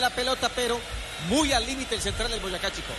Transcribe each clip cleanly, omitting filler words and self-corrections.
la pelota, pero muy al límite el central del Boyacá Chico.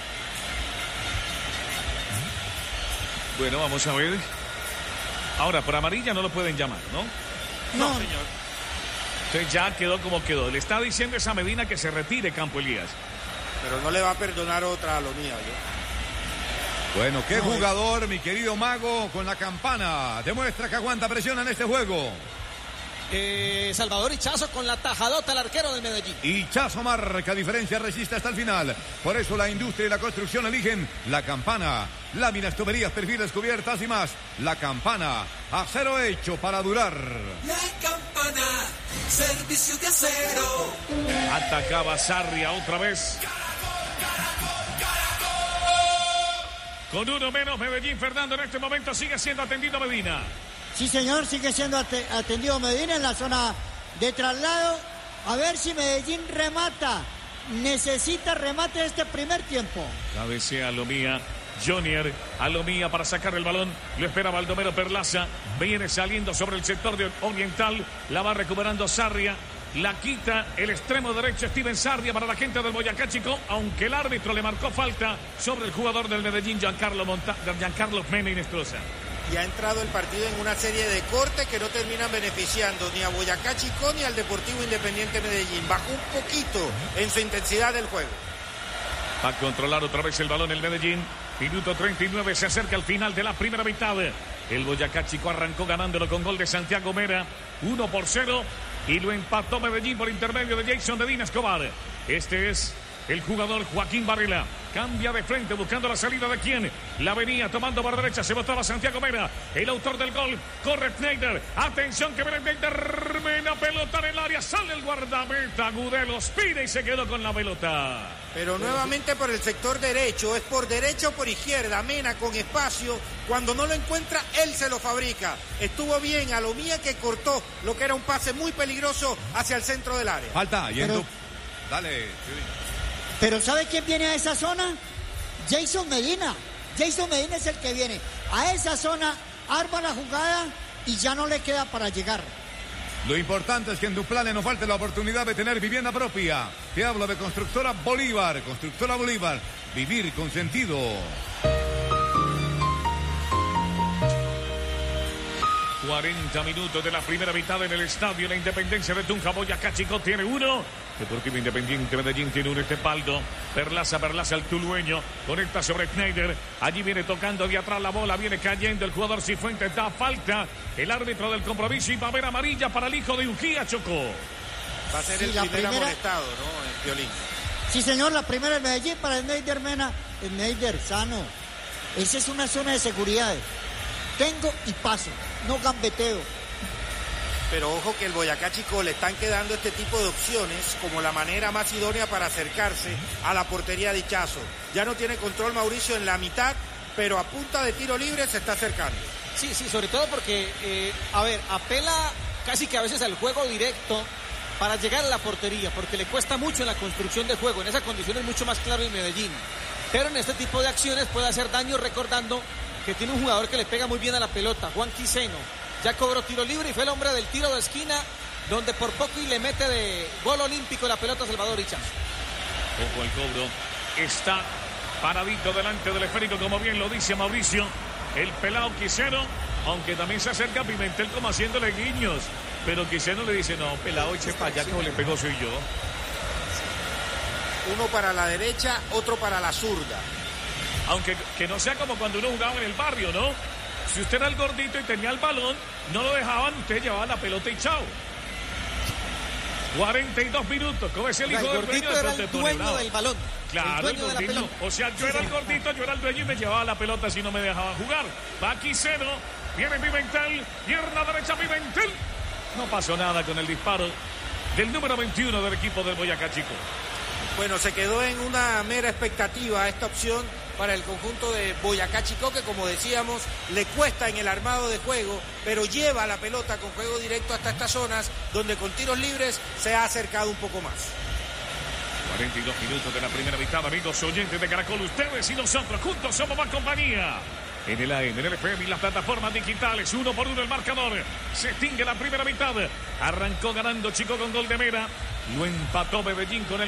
Bueno, vamos a ver. Ahora, por amarilla no lo pueden llamar, ¿no? No, señor. Entonces ya quedó como quedó. Le está diciendo esa Medina que se retire, Campo Elías. Pero no le va a perdonar otra a lo mía, yo. Bueno, qué jugador, mi querido Mago, con la campana. Demuestra que aguanta presión en este juego. Salvador Hichazo con la tajadota al arquero del Medellín. Hichazo marca diferencia, resiste hasta el final. Por eso la industria y la construcción eligen la campana. Láminas, tuberías, perfiles, cubiertas y más. La campana, acero hecho para durar. La campana, servicio de acero. Atacaba Sarria otra vez. Con uno menos, Medellín, Fernando, en este momento sigue siendo atendido Medina. Sí, señor, sigue siendo atendido Medina en la zona de traslado. A ver si Medellín remata. Necesita remate este primer tiempo. Cabecea Alomía. Jonier, Alomía para sacar el balón. Lo espera Baldomero Perlaza. Viene saliendo sobre el sector de Oriental. La va recuperando Sarria. La quita el extremo derecho Steven Sarria para la gente del Boyacá Chico, aunque el árbitro le marcó falta sobre el jugador del Medellín, Giancarlo Mena Inestrosa. Y ha entrado el partido en una serie de cortes que no terminan beneficiando ni a Boyacá Chico ni al Deportivo Independiente Medellín. Bajó un poquito en su intensidad del juego. Va a controlar otra vez el balón el Medellín. Minuto 39, se acerca al final de la primera mitad. El Boyacá Chico arrancó ganándolo con gol de Santiago Mera, 1-0. Y lo empató Medellín por intermedio de Jason Medina Escobar. Este es el jugador Joaquín Varela. Cambia de frente buscando la salida de quién. La venía tomando por derecha. Se botaba Santiago Mera. El autor del gol. Corre Schneider. Atención que viene Schneider. Mena, pelota en el área. Sale el guardameta. Gudelos pide y se quedó con la pelota. Pero nuevamente por el sector derecho. Es por derecha o por izquierda. Mena con espacio. Cuando no lo encuentra, él se lo fabrica. Estuvo bien Alomía que cortó lo que era un pase muy peligroso hacia el centro del área. Falta. Yendo. Dale. Pero ¿sabe quién viene a esa zona? Jason Medina. Jason Medina es el que viene a esa zona, arma la jugada y ya no le queda para llegar. Lo importante es que en Duplane no falte la oportunidad de tener vivienda propia. Te hablo de Constructora Bolívar. Constructora Bolívar. Vivir con sentido. 40 minutos de la primera mitad en el estadio La Independencia de Tunja. Boyacá Chico tiene uno. Deportivo Independiente Medellín tiene uno. Estepaldo. Perlaza el tulueño. Conecta sobre Schneider. Allí viene tocando de atrás la bola. Viene cayendo el jugador Cifuentes. Da falta. El árbitro del compromiso y va a haber amarilla para el hijo de Ujía, Chocó. Va a ser el primer amonestado, ¿no? En violín. Sí, señor. La primera en Medellín para el Schneider Mena. El Schneider sano. Esa es una zona de seguridad. Tengo y paso, no gambeteo. Pero ojo que el Boyacá Chico le están quedando este tipo de opciones como la manera más idónea para acercarse a la portería de Hichazo. Ya no tiene control Mauricio en la mitad, pero a punta de tiro libre se está acercando. Sí, sobre todo porque, apela casi que a veces al juego directo para llegar a la portería, porque le cuesta mucho en la construcción de juego. En esa condición es mucho más claro en Medellín. Pero en este tipo de acciones puede hacer daño, recordando que tiene un jugador que le pega muy bien a la pelota, Juan Quiseno. Ya cobró tiro libre y fue el hombre del tiro de esquina, donde por poco y le mete de gol olímpico la pelota a Salvador Hichazo. Ojo el cobro. Está paradito delante del esférico, como bien lo dice Mauricio. El pelado Quiseno, aunque también se acerca a Pimentel como haciéndole guiños. Pero Quiseno le dice, no, pelado, eche para allá, como le pegó soy yo. Uno para la derecha, otro para la zurda. Aunque que no sea como cuando uno jugaba en el barrio, ¿no? Si usted era el gordito y tenía el balón, no lo dejaban, usted llevaba la pelota y chao. 42 minutos, como es el hijo del dueño era el dueño del balón. Claro, el gordito. O sea, yo era el gordito, yo era el dueño y me llevaba la pelota si no me dejaba jugar. Va Quiseno, viene Pimentel, pierna derecha Pimentel. No pasó nada con el disparo del número 21 del equipo del Boyacá Chico. Bueno, se quedó en una mera expectativa esta opción para el conjunto de Boyacá Chico, que como decíamos, le cuesta en el armado de juego, pero lleva la pelota con juego directo hasta estas zonas, donde con tiros libres se ha acercado un poco más. 42 minutos de la primera mitad, amigos oyentes de Caracol, ustedes y nosotros juntos somos más compañía. En el AM, en el FM y las plataformas digitales, 1-1 el marcador. Se extingue la primera mitad. Arrancó ganando Chico con gol de Mera. Lo empató Medellín con el